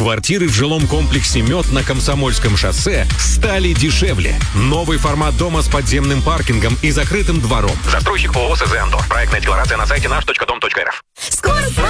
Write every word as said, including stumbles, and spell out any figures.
Квартиры в жилом комплексе «Мед» на Комсомольском шоссе стали дешевле. Новый формат дома с подземным паркингом и закрытым двором. Застройщик ООО «СЗ Андор». Проектная декларация на сайте наш точка дом точка эр эф. Сколько